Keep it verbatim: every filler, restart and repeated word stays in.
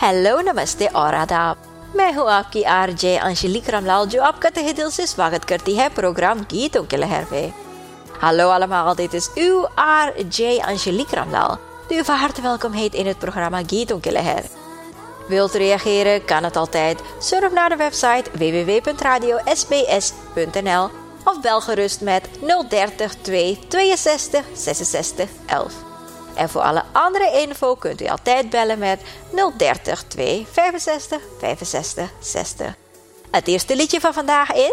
हेलो नमस्ते और आदाब। मैं हूँ आपकी आरजे अंशलिक रामलाल जो आपका तहे दिल से स्वागत करती है प्रोग्राम गीतों के लहर पे। Hallo allemaal, dit is uw R J Angelique Ramlaal, die u van harte welkom heet in het programma Gieton Killeher. Wilt u reageren, kan het altijd. Surf naar de website w w w punt radio s b s punt n l of bel gerust met nul dertig twee tweeënzestig zesenzestig elf. En voor alle andere info kunt u altijd bellen met nul dertig twee vijfenzestig vijfenzestig zestig. Het eerste liedje van vandaag is